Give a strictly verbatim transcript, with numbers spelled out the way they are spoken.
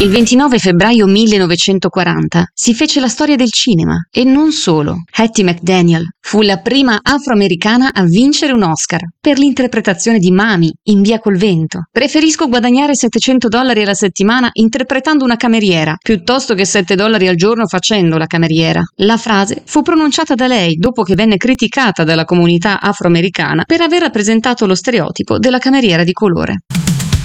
Il ventinove febbraio millenovecentoquaranta si fece la storia del cinema, e non solo. Hattie McDaniel fu la prima afroamericana a vincere un Oscar per l'interpretazione di Mami in Via col vento. Preferisco guadagnare settecento dollari alla settimana interpretando una cameriera, piuttosto che sette dollari al giorno facendo la cameriera. La frase fu pronunciata da lei dopo che venne criticata dalla comunità afroamericana per aver rappresentato lo stereotipo della cameriera di colore.